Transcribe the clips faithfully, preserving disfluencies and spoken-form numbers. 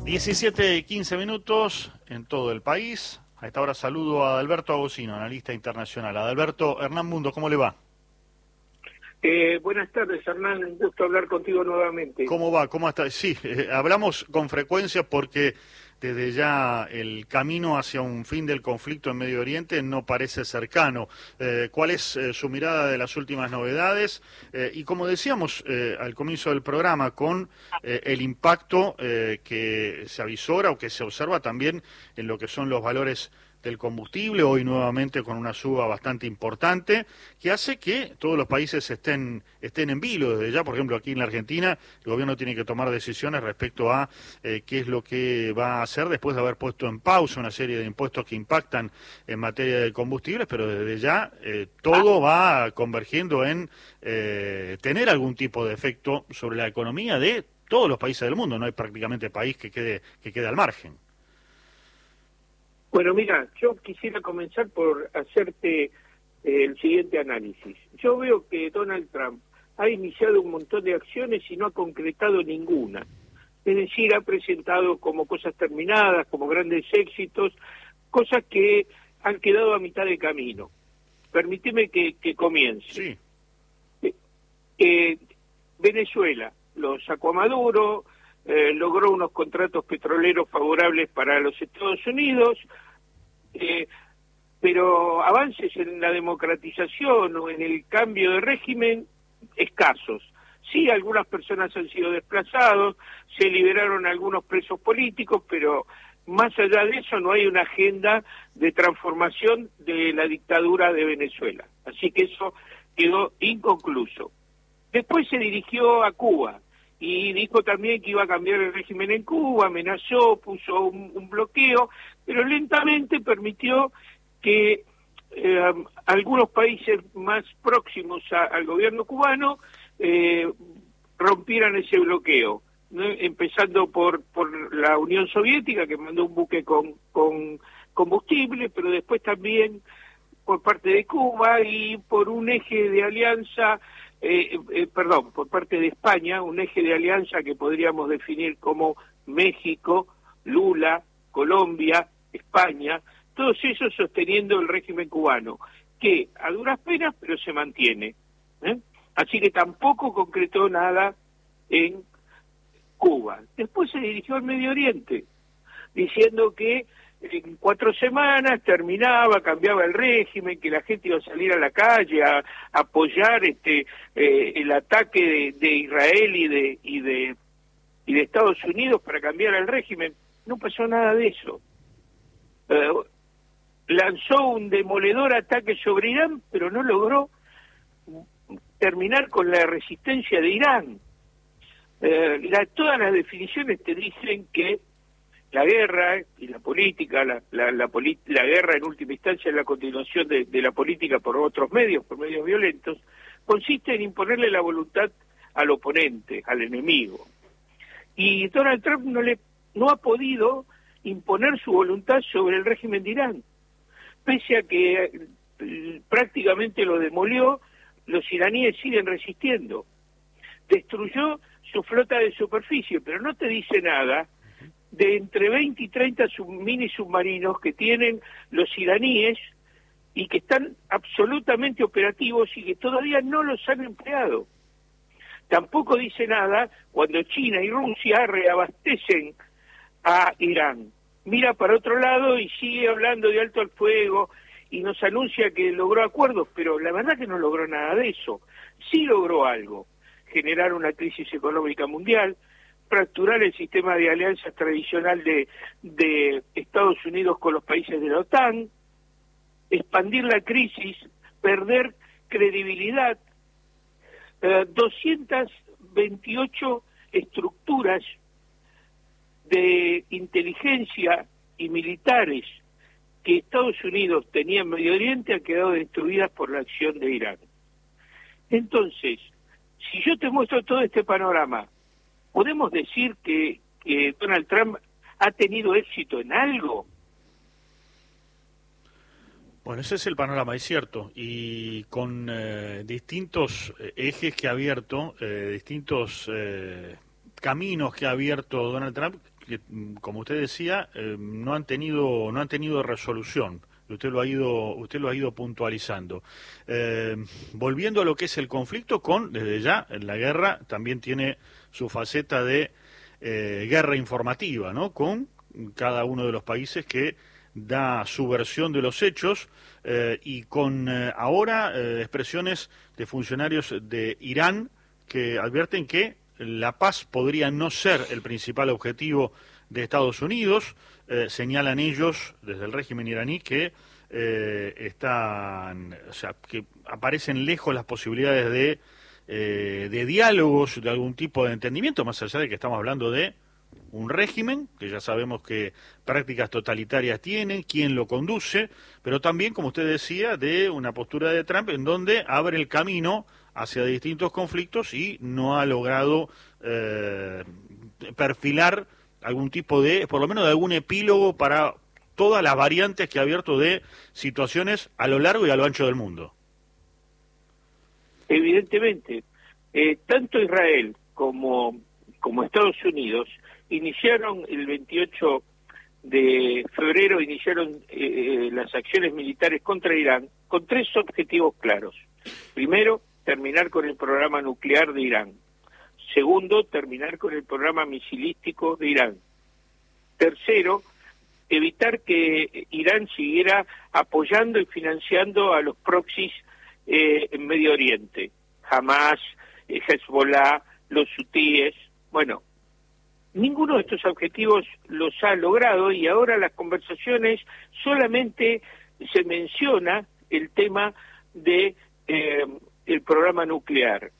diecisiete y quince minutos en todo el país. A esta hora saludo a Adalberto Agosino, analista internacional. Adalberto, Hernán Mundo, ¿cómo le va? Eh, buenas tardes, Hernán, un gusto hablar contigo nuevamente. ¿Cómo va? ¿Cómo está? Sí, eh, hablamos con frecuencia porque desde ya el camino hacia un fin del conflicto en Medio Oriente no parece cercano. Eh, ¿Cuál es eh, su mirada de las últimas novedades? Eh, y como decíamos eh, al comienzo del programa, con eh, el impacto eh, que se avisora o que se observa también en lo que son los valores del combustible, hoy nuevamente con una suba bastante importante, que hace que todos los países estén estén en vilo desde ya. Por ejemplo, aquí en la Argentina, el gobierno tiene que tomar decisiones respecto a eh, qué es lo que va a hacer después de haber puesto en pausa una serie de impuestos que impactan en materia de combustibles, pero desde ya eh, todo va convergiendo en eh, tener algún tipo de efecto sobre la economía de todos los países del mundo. No hay prácticamente país que quede, que quede al margen. Bueno, mira, yo quisiera comenzar por hacerte eh, el siguiente análisis. Yo veo que Donald Trump ha iniciado un montón de acciones y no ha concretado ninguna. Es decir, ha presentado como cosas terminadas, como grandes éxitos, cosas que han quedado a mitad de camino. Permíteme que, que comience. Sí. Eh, eh, Venezuela lo sacó a Maduro, Eh, logró unos contratos petroleros favorables para los Estados Unidos, eh, pero avances en la democratización o en el cambio de régimen escasos. Sí, algunas personas han sido desplazados, se liberaron algunos presos políticos, pero más allá de eso no hay una agenda de transformación de la dictadura de Venezuela. Así que eso quedó inconcluso. Después se dirigió a Cuba y dijo también que iba a cambiar el régimen en Cuba, amenazó, puso un, un bloqueo, pero lentamente permitió que eh, algunos países más próximos a, al gobierno cubano eh, rompieran ese bloqueo, ¿no? Empezando por, por la Unión Soviética, que mandó un buque con, con combustible, pero después también por parte de Cuba y por un eje de alianza Eh, eh, perdón, por parte de España, un eje de alianza que podríamos definir como México, Lula, Colombia, España, todos ellos sosteniendo el régimen cubano, que a duras penas, pero se mantiene. ¿eh? Así que tampoco concretó nada en Cuba. Después se dirigió al Medio Oriente, diciendo que en cuatro semanas terminaba, cambiaba el régimen, que la gente iba a salir a la calle a, a apoyar este eh, el ataque de, de Israel y de y de y de Estados Unidos para cambiar el régimen. No pasó nada de eso. Eh, lanzó un demoledor ataque sobre Irán, pero no logró terminar con la resistencia de Irán. Eh, la, todas las definiciones te dicen que la guerra y la política, la, la, la, la guerra en última instancia es la continuación de, de la política por otros medios, por medios violentos, consiste en imponerle la voluntad al oponente, al enemigo. Y Donald Trump no, le, no ha podido imponer su voluntad sobre el régimen de Irán. Pese a que eh, prácticamente lo demolió, los iraníes siguen resistiendo. Destruyó su flota de superficie, pero no te dice nada de entre veinte y treinta sub, mini submarinos que tienen los iraníes y que están absolutamente operativos y que todavía no los han empleado. Tampoco dice nada cuando China y Rusia reabastecen a Irán. Mira para otro lado y sigue hablando de alto al fuego y nos anuncia que logró acuerdos, pero la verdad que no logró nada de eso. Sí logró algo, generar una crisis económica mundial, fracturar el sistema de alianzas tradicional de, de Estados Unidos con los países de la OTAN, expandir la crisis, perder credibilidad, eh, doscientas veintiocho estructuras de inteligencia y militares que Estados Unidos tenía en Medio Oriente han quedado destruidas por la acción de Irán. Entonces, si yo te muestro todo este panorama, ¿podemos decir que, que Donald Trump ha tenido éxito en algo? Bueno, ese es el panorama, es cierto, y con eh, distintos ejes que ha abierto, eh, distintos eh, caminos que ha abierto Donald Trump, que, como usted decía, eh, no han tenido no han tenido resolución. Usted lo ha ido usted lo ha ido puntualizando. Eh, volviendo a lo que es el conflicto, con desde ya la guerra también tiene su faceta de eh, guerra informativa, ¿no? Con cada uno de los países que da su versión de los hechos eh, y con eh, ahora eh, expresiones de funcionarios de Irán que advierten que la paz podría no ser el principal objetivo de Estados Unidos. Eh, señalan ellos desde el régimen iraní que eh, están, o sea, que aparecen lejos las posibilidades de eh, de diálogos, de algún tipo de entendimiento, más allá de que estamos hablando de un régimen, que ya sabemos que prácticas totalitarias tienen, quién lo conduce, pero también, como usted decía, de una postura de Trump en donde abre el camino hacia distintos conflictos y no ha logrado eh, perfilar algún tipo de, por lo menos de algún epílogo para todas las variantes que ha abierto de situaciones a lo largo y a lo ancho del mundo. Evidentemente, eh, tanto Israel como, como Estados Unidos iniciaron el veintiocho de febrero, iniciaron eh, las acciones militares contra Irán con tres objetivos claros. Primero, terminar con el programa nuclear de Irán. Segundo, terminar con el programa misilístico de Irán. Tercero, evitar que Irán siguiera apoyando y financiando a los proxies eh, en Medio Oriente. Hamas, eh, Hezbollah, los hutíes. Bueno, ninguno de estos objetivos los ha logrado y ahora las conversaciones solamente se menciona el tema de eh, el programa nuclear.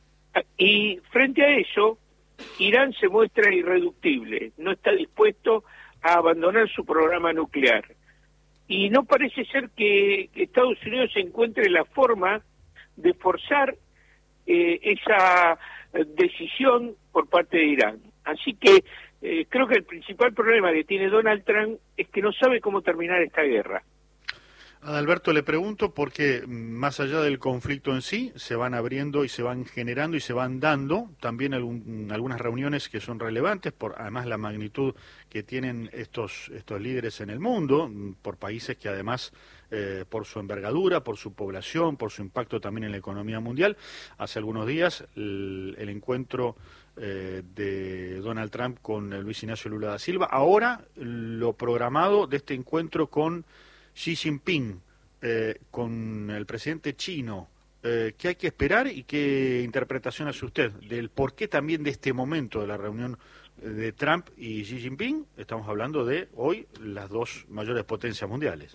Y frente a eso, Irán se muestra irreductible, no está dispuesto a abandonar su programa nuclear. Y no parece ser que Estados Unidos encuentre la forma de forzar eh, esa decisión por parte de Irán. Así que eh, creo que el principal problema que tiene Donald Trump es que no sabe cómo terminar esta guerra. Adalberto, le pregunto porque más allá del conflicto en sí, se van abriendo y se van generando y se van dando también algún, algunas reuniones que son relevantes, por además la magnitud que tienen estos, estos líderes en el mundo, por países que además, eh, por su envergadura, por su población, por su impacto también en la economía mundial. Hace algunos días el, el encuentro eh, de Donald Trump con Luis Ignacio Lula da Silva. Ahora lo programado de este encuentro con Xi Jinping, eh, con el presidente chino, eh, ¿qué hay que esperar y qué interpretación hace usted del porqué también de este momento de la reunión de Trump y Xi Jinping? Estamos hablando de hoy las dos mayores potencias mundiales.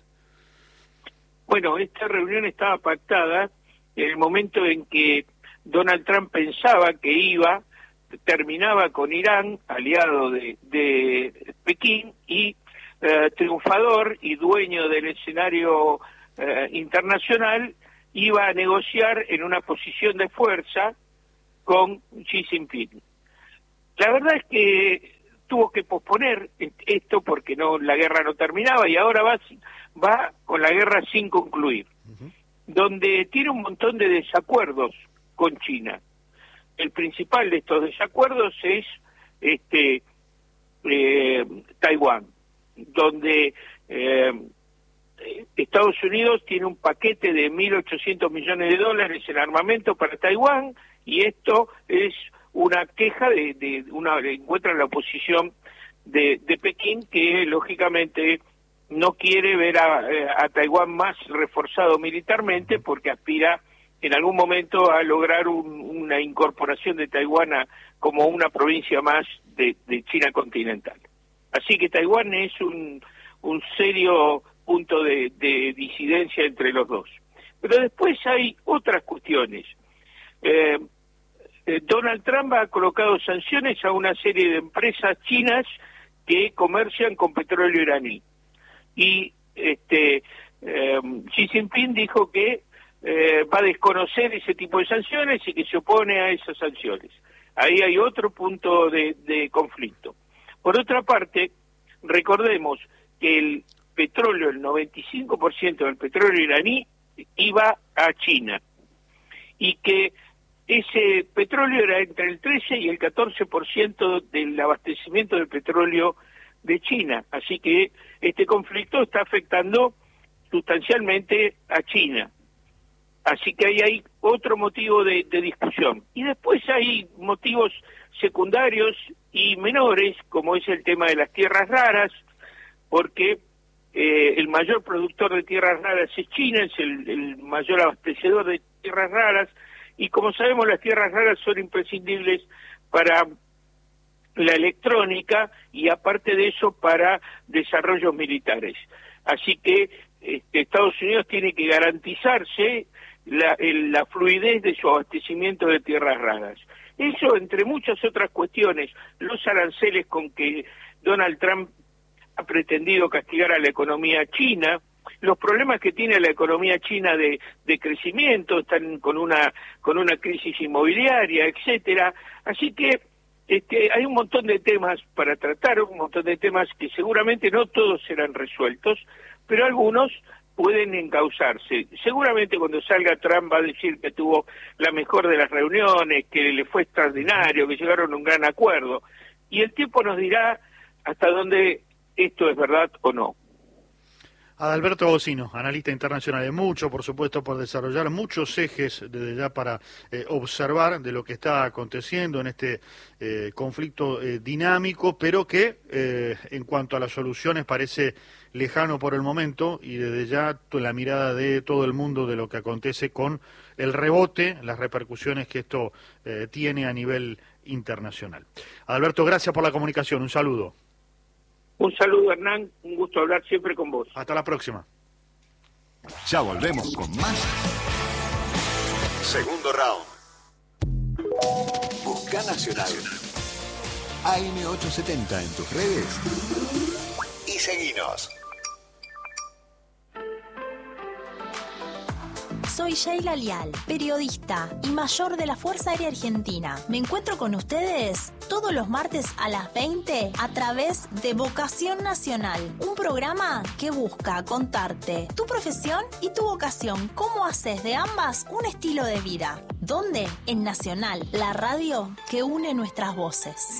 Bueno, esta reunión estaba pactada en el momento en que Donald Trump pensaba que iba, terminaba con Irán, aliado de, de Pekín, y Eh, triunfador y dueño del escenario eh, internacional, iba a negociar en una posición de fuerza con Xi Jinping. La verdad es que tuvo que posponer esto porque no la guerra no terminaba y ahora va, va con la guerra sin concluir, uh-huh. donde tiene un montón de desacuerdos con China. El principal de estos desacuerdos es este eh, Taiwán, donde eh, Estados Unidos tiene un paquete de mil ochocientos millones de dólares en armamento para Taiwán, y esto es una queja de, de una encuentra en la oposición de, de Pekín, que lógicamente no quiere ver a, a Taiwán más reforzado militarmente porque aspira en algún momento a lograr un, una incorporación de Taiwán a, como una provincia más de, de China continental. Así que Taiwán es un, un serio punto de, de disidencia entre los dos. Pero después hay otras cuestiones. Eh, eh, Donald Trump ha colocado sanciones a una serie de empresas chinas que comercian con petróleo iraní. Y este eh, Xi Jinping dijo que eh, va a desconocer ese tipo de sanciones y que se opone a esas sanciones. Ahí hay otro punto de, de conflicto. Por otra parte, recordemos que el petróleo, el noventa y cinco por ciento del petróleo iraní iba a China y que ese petróleo era entre el trece y el catorce por ciento del abastecimiento de petróleo de China. Así que este conflicto está afectando sustancialmente a China. Así que ahí hay otro motivo de, de discusión. Y después hay motivos secundarios y menores, como es el tema de las tierras raras, porque eh, el mayor productor de tierras raras es China, es el, el mayor abastecedor de tierras raras, y como sabemos las tierras raras son imprescindibles para la electrónica y aparte de eso para desarrollos militares. Así que este, Estados Unidos tiene que garantizarse la, el, la fluidez de su abastecimiento de tierras raras. Eso, entre muchas otras cuestiones, los aranceles con que Donald Trump ha pretendido castigar a la economía china, los problemas que tiene la economía china de, de crecimiento, están con una con una crisis inmobiliaria, etcétera. Así que este, hay un montón de temas para tratar, un montón de temas que seguramente no todos serán resueltos, pero algunos pueden encauzarse. Seguramente cuando salga Trump va a decir que tuvo la mejor de las reuniones, que le fue extraordinario, que llegaron a un gran acuerdo. Y el tiempo nos dirá hasta dónde esto es verdad o no. Adalberto Bocino, analista internacional, de mucho, por supuesto, por desarrollar muchos ejes desde ya para eh, observar de lo que está aconteciendo en este eh, conflicto eh, dinámico, pero que eh, en cuanto a las soluciones parece lejano por el momento, y desde ya la mirada de todo el mundo de lo que acontece con el rebote, las repercusiones que esto eh, tiene a nivel internacional. Adalberto, gracias por la comunicación, un saludo. Un saludo, Hernán, un gusto hablar siempre con vos. Hasta la próxima. Ya volvemos con más. Segundo round. Busca Nacional. A M ochocientos setenta en tus redes. Y seguinos. Soy Sheila Lial, periodista y mayor de la Fuerza Aérea Argentina. Me encuentro con ustedes todos los martes a las veinte a través de Vocación Nacional, un programa que busca contarte tu profesión y tu vocación, cómo haces de ambas un estilo de vida. ¿Dónde? En Nacional, la radio que une nuestras voces.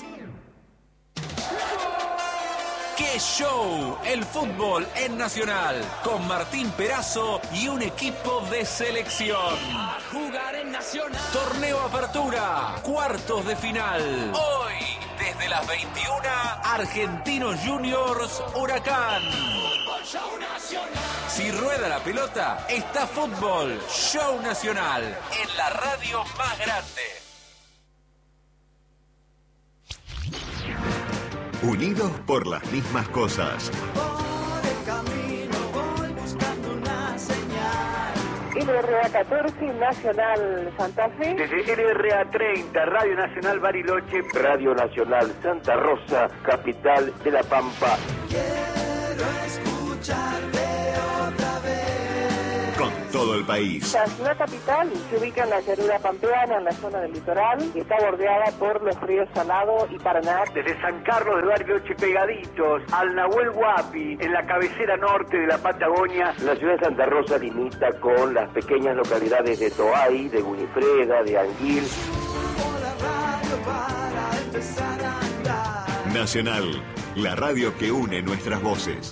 ¡Qué show! El fútbol en Nacional, con Martín Perazo y un equipo de selección. A jugar en Nacional. Torneo Apertura, cuartos de final. Hoy, desde las veintiuna, Argentinos Juniors, Huracán. Si rueda la pelota, está fútbol. Show Nacional, en la radio más grande. Unidos por las mismas cosas. Por el camino voy buscando una señal. L R A catorce, Nacional Santa Fe. Desde L R A treinta, Radio Nacional Bariloche. Radio Nacional Santa Rosa, capital de La Pampa. Quiero escucharte otra vez. Con todo el país. La ciudad capital se ubica en la llanura pampeana, en la zona del litoral, y está bordeada por los ríos Salado y Paraná. Desde San Carlos de Bariloche pegaditos al Nahuel Huapi, en la cabecera norte de la Patagonia. La ciudad de Santa Rosa limita con las pequeñas localidades de Toay, de Winifreda, de Anguil. Subo la radio para empezar a andar. Nacional, la radio que une nuestras voces.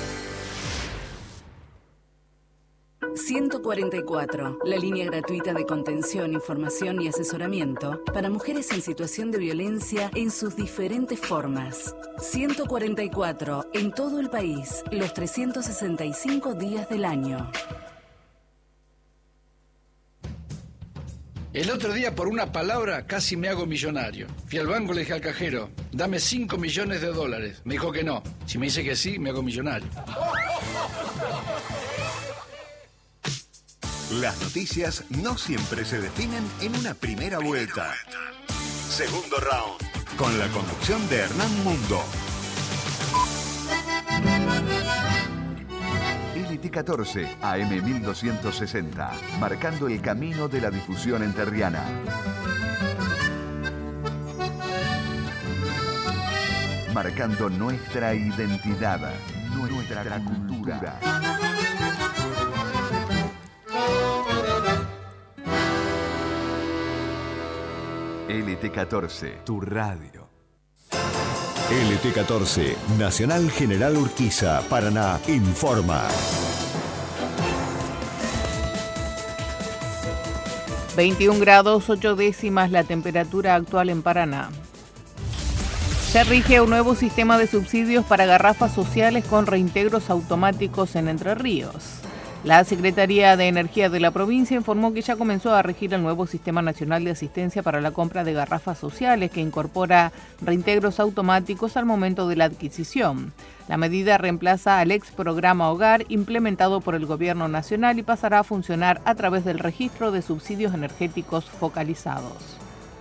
ciento cuarenta y cuatro, la línea gratuita de contención, información y asesoramiento para mujeres en situación de violencia en sus diferentes formas. ciento cuarenta y cuatro, en todo el país, los trescientos sesenta y cinco días del año. El otro día, por una palabra, casi me hago millonario. Fui al banco y le dije al cajero, dame cinco millones de dólares. Me dijo que no. Si me dice que sí, me hago millonario. Las noticias no siempre se definen en una primera vuelta. Segundo round, con la conducción de Hernán Mundo. L T catorce, A M mil doscientos sesenta, marcando el camino de la difusión enterriana. Marcando nuestra identidad, nuestra, nuestra cultura. cultura. L T catorce, tu radio. L T catorce, Nacional General Urquiza, Paraná, informa. veintiún grados ocho décimas la temperatura actual en Paraná. Se rige un nuevo sistema de subsidios para garrafas sociales con reintegros automáticos en Entre Ríos. La Secretaría de Energía de la provincia informó que ya comenzó a regir el nuevo Sistema Nacional de Asistencia para la compra de garrafas sociales que incorpora reintegros automáticos al momento de la adquisición. La medida reemplaza al ex programa Hogar implementado por el Gobierno Nacional y pasará a funcionar a través del registro de subsidios energéticos focalizados.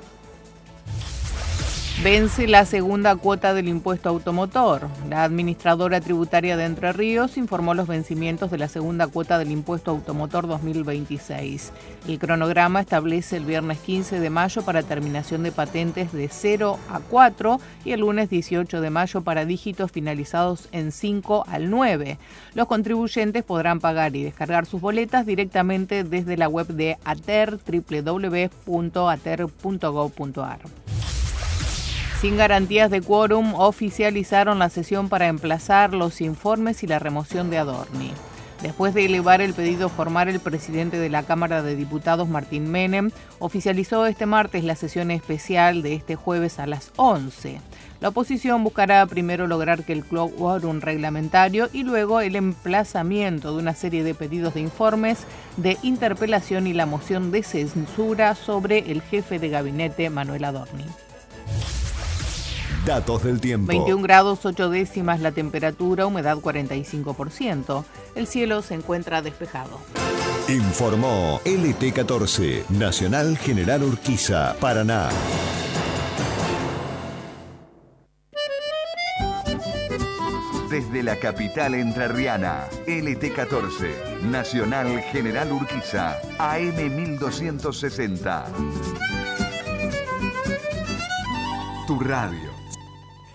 Vence la segunda cuota del impuesto automotor. La administradora tributaria de Entre Ríos informó los vencimientos de la segunda cuota del impuesto automotor dos mil veintiséis. El cronograma establece el viernes quince de mayo para terminación de patentes de cero a cuatro y el lunes dieciocho de mayo para dígitos finalizados en cinco al nueve. Los contribuyentes podrán pagar y descargar sus boletas directamente desde la web de ATER, doble u doble u doble u punto ater punto gob punto ar. Sin garantías de quórum, oficializaron la sesión para emplazar los informes y la remoción de Adorni. Después de elevar el pedido formal, el presidente de la Cámara de Diputados, Martín Menem, oficializó este martes la sesión especial de este jueves a las once. La oposición buscará primero lograr que el quórum reglamentario y luego el emplazamiento de una serie de pedidos de informes, de interpelación y la moción de censura sobre el jefe de gabinete, Manuel Adorni. Datos del tiempo. veintiún grados ocho décimas la temperatura, humedad cuarenta y cinco por ciento. El cielo se encuentra despejado. Informó L T catorce, Nacional General Urquiza, Paraná. Desde la capital entrerriana, L T catorce, Nacional General Urquiza, A M mil doscientos sesenta. Tu radio.